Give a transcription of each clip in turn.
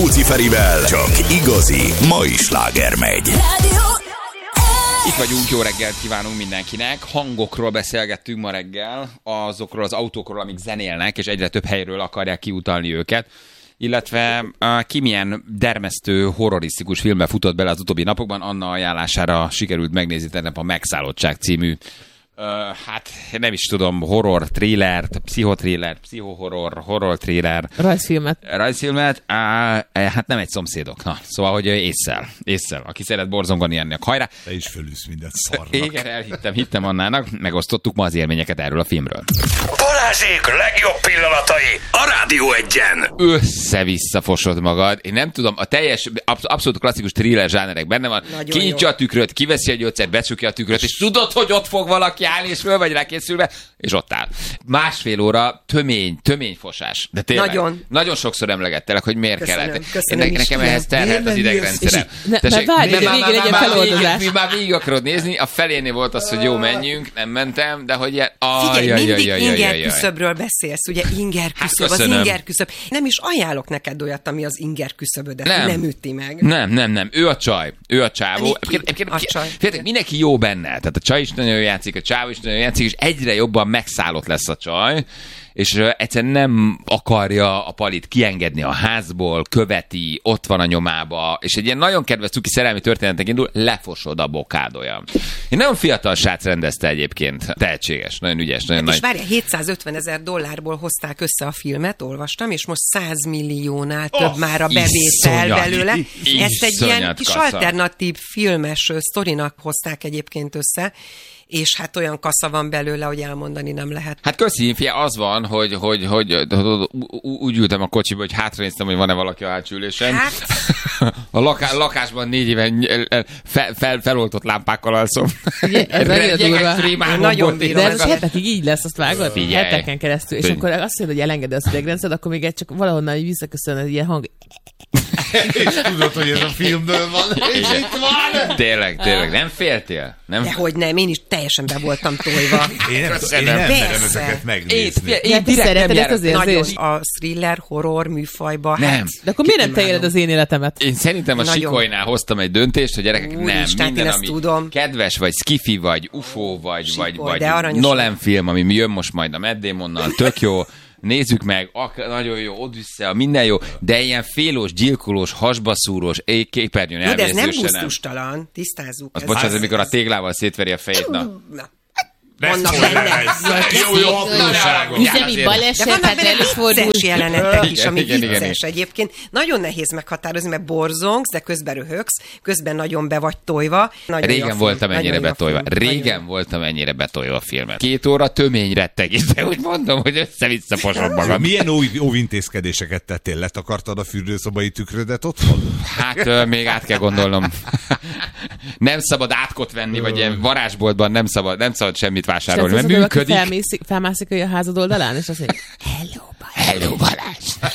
Rádió Ferivel csak igazi mai sláger megy. Itt vagyunk, jó reggelt kívánunk mindenkinek. Hangokról beszélgettünk ma reggel, azokról az autókról, amik zenélnek, és egyre több helyről akarják kiutalni őket. Illetve ki milyen dermesztő, horrorisztikus filmbe futott bele az utóbbi napokban, Anna ajánlására sikerült megnézni tegnap a Megszállottság című, hát nem is tudom, horror thrillert, pszichotrillert, pszichohorror, horror thriller. Rajzfilmet, hát nem egy szomszédok. Na, szóval, hogy ésszel, aki szeret borzongani ennek. Hajrá! Te is fölülsz mindent szarnak. Igen, hittem Annának, megosztottuk ma az élményeket erről a filmről. Balázsék legjobb pillanatai a Rádió 1-en. Össze-vissza fosod magad. Én nem tudom, a teljes, abszolút klasszikus thriller zsánerek benne van. Kinyitja a tükröt, kiveszi a gyógyszert, becsukja a tükröt, és tudod, hogy ott fog valaki állni, és föl vagy rákészülve, és ott áll. Másfél óra tömény fosás. De tényleg, nagyon sokszor emlegettelek, hogy miért kellett. Nekem ehhez terhelt az idegrendszerem. Várj, hogy a végén legyen feloldozás. Már végig akarod nézni, a felénél volt az, hogy jó, menjünk, nem mentem, de hogy figyelj, mindig inger küszöbről beszélsz, ugye inger küszöb, az inger küszöb. Nem is ajánlok neked olyat, ami az inger küszöbödet nem üti meg. Nem. Ő a csaj, ő a csávó. Mindenki jó benne. Tehát a csaj is nagyon játszik, a csávó is nagyon játszik, és egyre jobban megszállott lesz a csaj, és egyszerűen nem akarja a Palit kiengedni a házból, követi, ott van a nyomába, és egy ilyen nagyon kedves cuki szerelmi történetek indul, lefosod a bokádolya. Egy nagyon fiatal srác rendezte egyébként, tehetséges, nagyon ügyes. Nagyon és várjál, $750,000 hozták össze a filmet, olvastam, és most 100 milliónál több már a bevétel belőle. Ezt egy ilyen kis alternatív filmes sztorinak hozták egyébként össze, és hát olyan kasza van belőle, hogy elmondani nem lehet. Hát köszi, az van, hogy úgy ültem a kocsiba, hogy hátranéztem, hogy van-e valaki a hátsó ülésen. Hát... A lakásban 4 éven feloltott lámpákkal alszom. Ugye, ez nagyon bírom. De ez hetekig így lesz, azt vágod? Heteken keresztül. És akkor azt mondod, hogy elengeded az idegrendszert, akkor még csak valahonnan visszaköszön az ilyen hang. És tudod, hogy ez a filmből van, és itt van. Tényleg, nem féltél? Nem? Dehogy nem, én is teljesen be voltam tojva. Én nem merem ezeket megnézni. Én szereted ezt az érzést? A thriller, horror műfajba. Nem. Hát, de akkor miért nem te éled az én életemet? Én szerintem a Sikolynál hoztam egy döntést, hogy gyerekek, minden, ami kedves, vagy skifi, vagy UFO, vagy Nolan film, ami jön most majd a Matt Damonnal, tök jó. Nézzük meg, nagyon jó, Odyssea, minden jó, de ilyen félós, gyilkolós, hasbaszúrós, képernyőn elvérzősen nem. De ez nem gusztustalan, tisztázzuk. Az bocsánat, amikor a téglával szétveri a fejét, na. Vannak benne jó apróságok. Üzemi baleset, hát előfordul. Vicces jelenetek is, ami vicces egyébként. Nagyon nehéz meghatározni, mert borzongsz, de közben röhögsz, közben nagyon be vagy tojva. Régen voltam ennyire betolva a filmet. 2 óra tömény rettegés, de úgy mondom, hogy össze-vissza fosod magad. Milyen óvintézkedéseket tettél? Letakartad a fürdőszobai tükrödet otthon? Hát még át kell gondolnom. Nem szabad átkot venni, vagy ilyen varázsboltban nem szabad semmit vásárolni, mert működik. Felmászik a házad oldalán, és azt mondja, hello Balázs.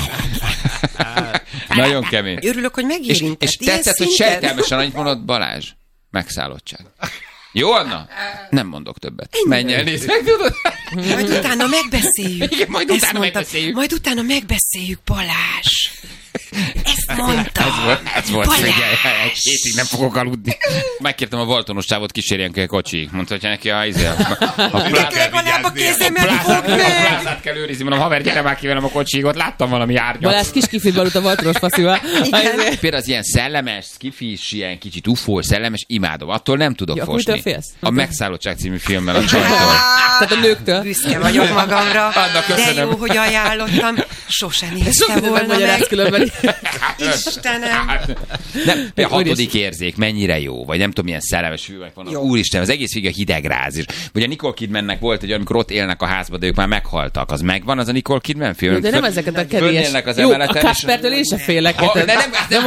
Nagyon kemény. Örülök, hogy megérintett. És tetszett, hogy sejtelmesen annyit mondod, Balázs, megszállottság. Jó, Anna? Nem mondok többet. Menj el, nézd meg, tudod? Majd utána megbeszéljük. Igen, majd utána megbeszéljük, Balázs. Ezt mondta. Ez volt. Figyelj, egy hétig nem fogok aludni. Megkértem a Valtonos csávot, kísérjen ki a kocsig. Mondta, hogy neki a legalább a kézemet fog meg. A plázát kell őrizni. Mondom, haver, gyere már ki velem a kocsig, ott láttam valami árnyat. Balázs kis kifit aludt a Valtonos faszival. Például az ilyen szellemes, skifis, ilyen kicsit ufó, szellemes, imádom. Attól nem tudok fosni. A Megszállottság című filmmel a csajtól. Tehát a nőktől. Büszke vagyok magamra. De jó, hogy ajánlottam. Sose nézte volna meg. Istenem! Nem, a 6. érzék mennyire jó, vagy nem tudom, milyen szellemes filmek vannak. Úristen, az egész végig a hidegráz is. Vagy a Nicole Kidmannek volt egy, amikor ott élnek a házba, de ők már meghaltak. Az megvan, az a Nicole Kidman film? De nem ezeket a kedélyes. Jó, a Kaspertől én se félek. Nem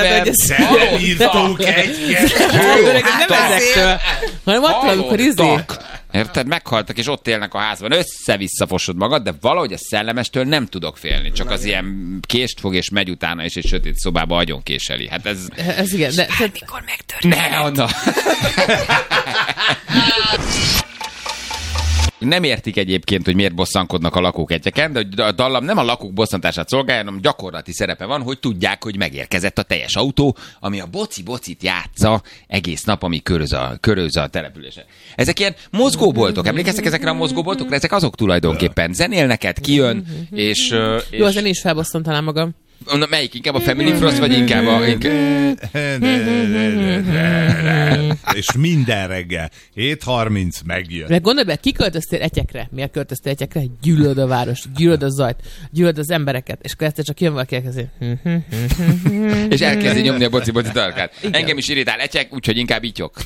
írtók nem ezektől, hanem attól, amikor Érted? Meghaltak, és ott élnek a házban. Össze-vissza fosod magad, de valahogy a szellemestől nem tudok félni. Csak az ilyen kést fog, és megy utána, és egy sötét szobába agyon késeli. Hát ez igen. De bármikor megtörténhet. Ne, Anna! nem értik egyébként, hogy miért bosszankodnak a lakók egyeken, de a dallam nem a lakók bosszantását szolgálja, hanem gyakorlati szerepe van, hogy tudják, hogy megérkezett a teljes autó, ami a boci-bocit játsza egész nap, ami köröz a településen. Ezek ilyen mozgóboltok. Emlékeztek ezekre a mozgóboltokra? Ezek azok tulajdonképpen. Zenél neked, kijön, és... Jó, azért én is felbosszantanám magam. Na, melyik? Inkább a Family Frost, vagy inkább a... És minden reggel 7:30 megjön. De gondolj be, kiköltöztél Etyekre. Miért költöztél Etyekre? Gyűlöd a város, gyűlöd a zajt, gyűlöd az embereket, és akkor egyszer csak jön valaki elkezdi. És elkezdi nyomni a boci-boci tarkát. Engem is irritál Etyek, úgyhogy inkább ityok.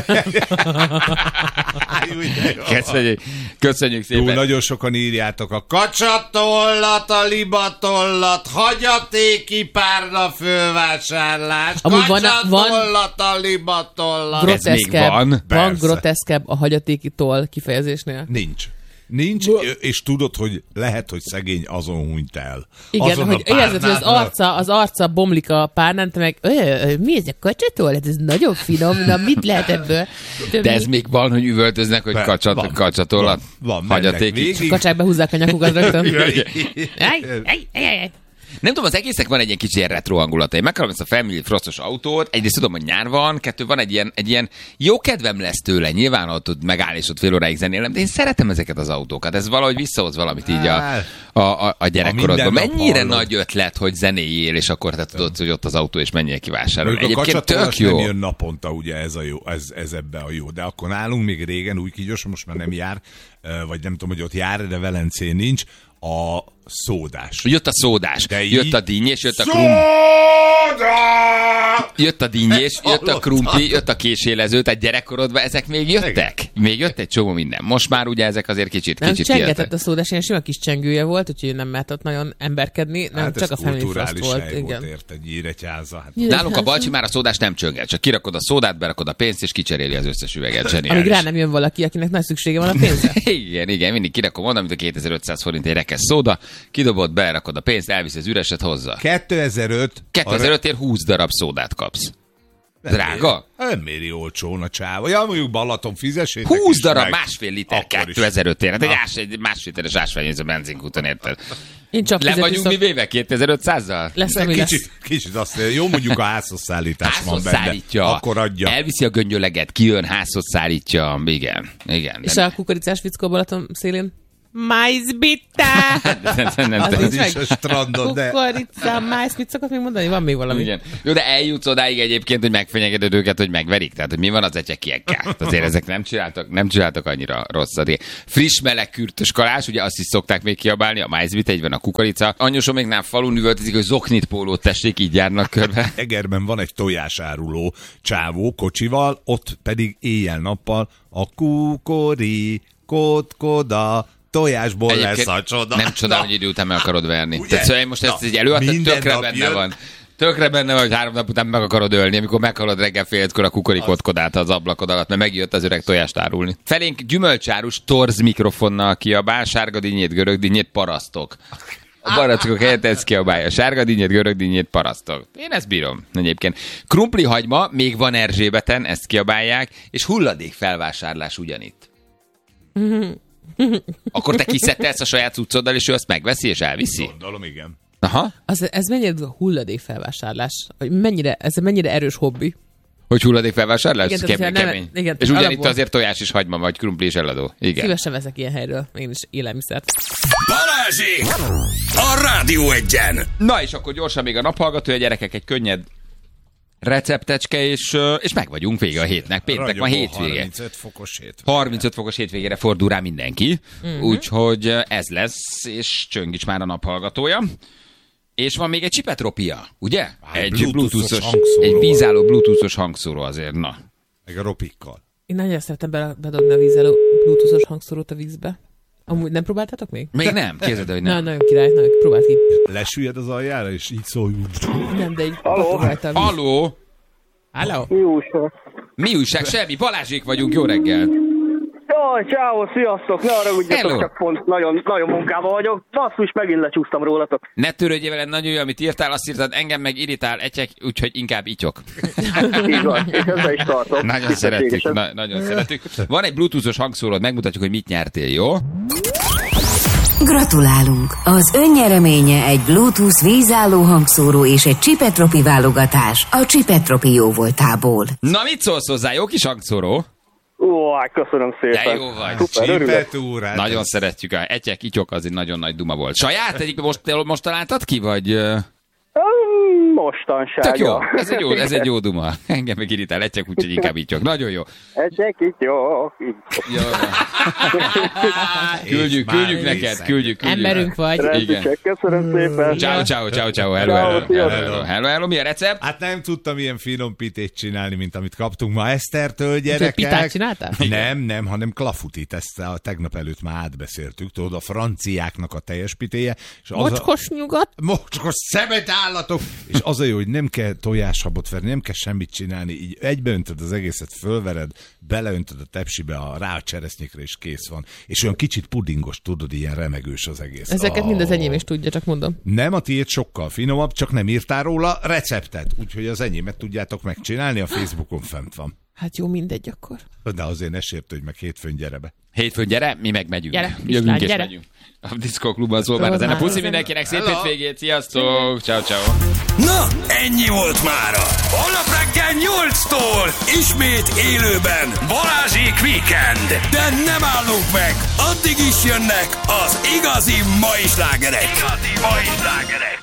Köszönjük szépen. Jó, nagyon sokan írjátok a kacsatollat, a libatollat, hagyatéki párna fölvásárlás, kacsatollat, a libatollat. Ez még van. Van groteszkebb a hagyatékitól kifejezésnél? Nincs, és tudod, hogy lehet, hogy szegény azon hunyt el. Igen, azon hogy érzed, hogy az arca bomlik a párnán, te meg, mi ez a kacsatol? Ez nagyon finom, na mit lehet ebből? De ez még van, hogy üvöltöznek, hogy kacsatollat, hagyatéki. Kacsák behúzzák a nyakukat rögtön. Nem tudom, az egésznek van egy ilyen kicsi retro hangulata. Én megkapom ezt a Family Frostos autót, egyrészt tudom, hogy nyár van, kettő van egy ilyen jó kedvem lesz tőle, nyilván ott tud megállni, és ott fél óráig zenélem, de én szeretem ezeket az autókat. Ez valahogy visszahoz valamit így a gyerekkorodban. Mennyire nagy ötlet, hogy zenéljél, és akkor te tudod, hogy ott az autó, és menjél kivásárolni. Egyébként tök jó. Nem jön naponta, ugye ez a jó, ez ebbe a jó. De akkor nálunk még régen új Kígyos, most már nem jár, vagy nem tudom, hogy ott jár, de Velencén nincs, a szódás. Jött a szódás, jött a dinnyés, jött a krumpli. Jött a dinnyés, jött a krumpli, jött a késélező, tehát gyerekkorodban ezek még jöttek. Még jött egy csomó minden. Most már ugye ezek azért kicsit csengetett a szódás, ilyen sima kis csengője volt, úgyhogy nem mehetett nagyon emberkedni, nem hát csak a Family Frost volt. Igen. Érte, Nyíregyháza. Hát. Nálunk a Balcsi már a szódás nem csönget, csak kirakod a szódát, berakod a pénzt, és kicseréli az összes üveget. Zseniális. Amíg rá nem jön valaki, akinek nagy szüksége van a pénzre. igen, mindig kirakom oda, mint a 2500 forint egy rekesz szóda, kidobod, berakod a pénzt, elvisz az üreset hozzá. 2005-ért 20 darab szódát kapsz. Drága? Nem méri olcsón a csáva. Ja, mondjuk Balaton fizessétek 20 darab, másfél liter 2005-ért. Hát egy másfél literes ásványvíz a benzinkúton, érted? Le vagyunk mi véve 2500-zal? Kicsit azt jó, mondjuk a házhoz szállítás van benne. Akkor adja. Elviszi a göngyöleget, kijön, házhoz szállítja. Igen. És a kukoricás fickó Balaton szélén? Májzbitta! Az is a strandon, de... Kukorica, májz, mit szokott még mondani? Van még valami. Igen. Jó, de eljutsz odáig egyébként, hogy megfenyegeded őket, hogy megverik. Tehát, hogy mi van az ecsekiekkel. Azért ezek nem csináltak annyira rosszat. Friss, meleg, kürtös kalás, ugye azt is szokták még kiabálni, a májzbitta, egy van a kukorica. Anyósom még nem falun üvöltözik, hogy zoknit pólót tessék, így járnak körbe. Egerben van egy tojásáruló csávó kocsival, ott pedig éjjel-nappal a kukorikótkoda tojásból egyébként lesz a csoda. Nem csoda, hogy idő után meg akarod verni. Tehát szóval most ezt egy előadtad, tökre benne van. Tökre benne van, hogy 3 nap után meg akarod ölni, amikor meghalod reggel fél 5-kor a kukorikótkodát az ablakod alatt, mert megjött az öreg tojást árulni. Felénk gyümölcsárus torz mikrofonnal kiabál, sárga dinnyét, görög dinnyét, parasztok. A barackok helyett ez kiabálja. Sárga dinnyét, görög dinnyét, parasztok. Én ezt bírom egyébként. Krumpli hagyma, még van Erzsébeten, ezt kiabálják, és hulladék felvásárlás ugyanitt. Akkor te kiszedtelsz a saját cuccoddal, és ő azt megveszi, és elviszi? Gondolom, igen. Aha. Ez mennyire hulladékfelvásárlás? Ez mennyire erős hobbi? Hogy hulladékfelvásárlás? Igen, kemény. Igen, és ugyanitt azért tojás is hagyma, vagy krumpli is eladó. Igen. Szívesen veszek ilyen helyről, én is élelmiszert. Balázsék! A Rádió Egyen! Na és akkor gyorsan még a naphallgatója, gyerekek, egy könnyed receptecske, és meg vagyunk vége a hétnek. Péntek van, hétvége. 35 fokos hétvége. 35 fokos hétvégére fordul rá mindenki. Úgyhogy ez lesz, és csöng is már a naphallgatója. És van még egy csipetropia, ugye? Egy bluetoothos, egy vízálló bluetoothos hangszóró azért, na. Meg a ropikkal. Én nagyon szeretem bedobni a vízálló bluetoothos hangszórót a vízbe. Amúgy nem próbáltátok még? Még nem, képzeld, hogy nem. Nagyon király, próbáld ki. Lesüllyed az aljára, és így szólj. Nem, de így rajta a víz. Halló? Halló? Mi újság? Mi újság? Semmi. Balázsék vagyunk, jó reggel. Jaj, ciao, sziasztok, ne haragudjatok, csak pont nagyon munkában vagyok. Basszus, megint lecsúsztam rólatok. Ne törődjél veled, nagyon jó, amit írtál, azt írtad, engem meg irritál etyek, úgyhogy inkább ityok. Így van, és ezzel is tartom. Nagyon szeretjük, nagyon szeretjük. Van egy bluetoothos hangszórod, megmutatjuk, hogy mit nyertél, jó? Gratulálunk! Az önnyereménye egy Bluetooth vízálló hangszóró és egy Csipetropi válogatás a Csipetropi jóvoltából. Na, mit szólsz hozzá? Jó kis hangszóró? Köszönöm szépen. De jó vagy. Csipetúrát. Nagyon szeretjük. A etyek, ityok, az egy nagyon nagy duma volt. Saját? Egyik most találtad ki, vagy... Mostansága. Tök jó, ez egy jó duma. Engem meg irritál etyek, úgyhogy inkább ityok. Nagyon jó. Etyek, ityok. Küldjük neked, küldjük. Emberünk vagy. Igen. Köszönöm szépen. Ciao. Hello. Mi a recept? Hát nem tudtam ilyen finom pitét csinálni, mint amit kaptunk ma Esztertől, gyerekek. Pitát csináltál? Nem, hanem klafutit. Ezt a tegnap előtt már átbeszéltük. Tudod, a franciáknak a teljes pitéje. Mocskos nyugat? Mocskos szemet állatok! És az a jó, hogy nem kell tojáshabot verni, nem kell semmit csinálni, így egybeöntöd az egészet, fölvered, beleöntöd a tepsibe, rá a cseresznyékre, és kész van. És olyan kicsit pudingos, tudod, ilyen remegős az egész. Ezeket mind az enyém is tudja, csak mondom. Nem, a tiéd sokkal finomabb, csak nem írtál róla receptet, úgyhogy az enyémet tudjátok megcsinálni, a Facebookon fent van. Hát jó, mindegy akkor. De azért ne sértődj meg, hétfőn gyere be. Hétfőn gyere, mi meg megyünk. Jövünk és megyünk. A Diszkó Klubban szól már a zene. Puszi mindenkinek, szép hétvégét, sziasztok! Ciao. Na, ennyi volt mára. Holnap reggel 8-tól ismét élőben Balázsék Weekend. De nem állunk meg, addig is jönnek az igazi mai slágerek.